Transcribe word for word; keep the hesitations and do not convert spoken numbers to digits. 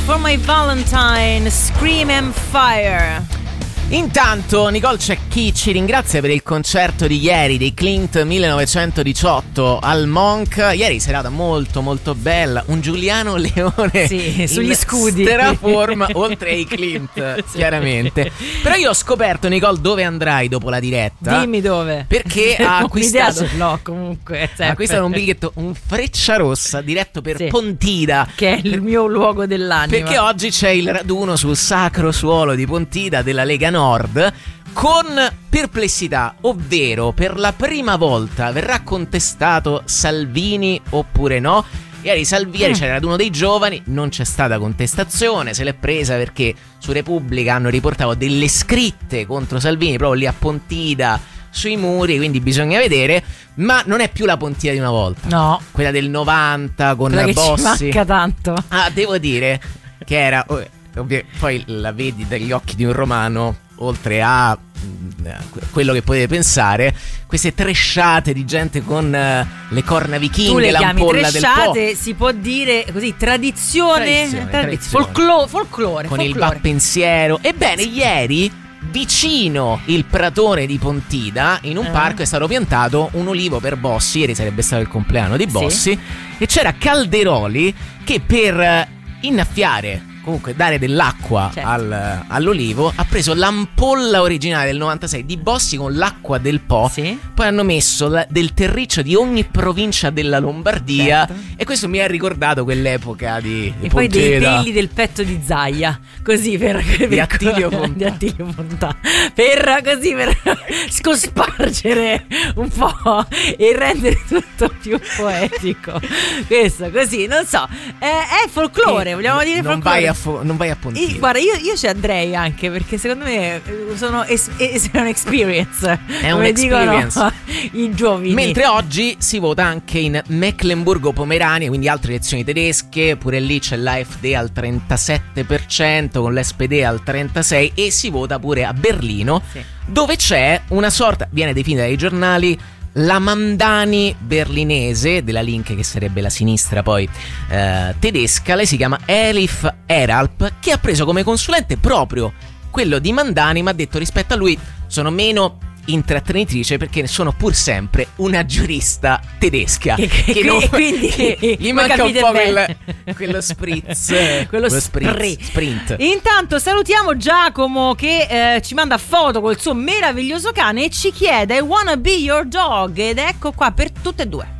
for My Valentine, Scream and Fire. Intanto Nicole c'è chi ci ringrazia per il concerto di ieri dei Clint millenovecentodiciotto al Monk. Ieri serata molto molto bella, un Giuliano Leone sì, sugli scudi straforma oltre ai Clint sì. Chiaramente. Però io ho scoperto, Nicole, dove andrai dopo la diretta. Dimmi dove. Perché ha acquistato no, comunque ha acquistato un biglietto, un Frecciarossa diretto per sì. Pontida, che è il mio luogo dell'anima, perché oggi c'è il raduno sul sacro suolo di Pontida della Lega Nord, con perplessità, ovvero per la prima volta verrà contestato Salvini oppure no. Ieri Salvini mm. c'era uno dei giovani, non c'è stata contestazione, se l'è presa perché su Repubblica hanno riportato delle scritte contro Salvini proprio lì a Pontida sui muri, quindi bisogna vedere. Ma non è più la Pontida di una volta, no, quella del novanta con quella Bossi. Ci manca tanto. Ah, devo dire che era ovvio, poi la vedi dagli occhi di un romano, oltre a quello che potete pensare, queste tresciate di gente con uh, le corna vichinghe, tu le l'ampolla del po', si può dire così, tradizione, tradizione, tradizione. Folclo- folklore con folklore. Il Vappensiero. Ebbene, ieri vicino il pratone di Pontida, in un eh. parco, è stato piantato un ulivo per Bossi. Ieri sarebbe stato il compleanno di Bossi, sì. E c'era Calderoli che per innaffiare, comunque dare dell'acqua certo. al, all'olivo, ha preso l'ampolla originale del novantasei di Bossi con l'acqua del Po, sì. Poi hanno messo la, del terriccio di ogni provincia della Lombardia, certo. E questo mi ha ricordato quell'epoca di, di e poi Pontida. Dei peli del petto di Zaia, così per, per di Attilio Fontana, di Attilio Fontana, per così per scospargere un po' e rendere tutto più poetico. Questo così, non so, è, è folklore, vogliamo dire non folklore. Vai a fo- non vai a Pontida. Io, guarda, io, io ci andrei anche perché secondo me sono es- es- un experience. È come un'experience dicono i giovani. Mentre oggi si vota anche in Mecklenburgo-Pomerania, quindi altre elezioni tedesche. Pure lì c'è l'A F D al trentasette per cento, con l'S P D al trentasei per cento, e si vota pure a Berlino, sì. Dove c'è una sorta, viene definita dai giornali, la Mamdani berlinese, della Linke, che sarebbe la sinistra poi eh, tedesca. Lei si chiama Elif Eralp, che ha preso come consulente proprio quello di Mamdani, ma ha detto: rispetto a lui sono meno intrattenitrice perché sono pur sempre una giurista tedesca, che, che, che non, quindi che gli manca un po' quel, quello spritz, quello, quello spritz, sprint. Intanto salutiamo Giacomo che eh, ci manda foto col suo meraviglioso cane e ci chiede I wanna be your dog, ed ecco qua per tutte e due.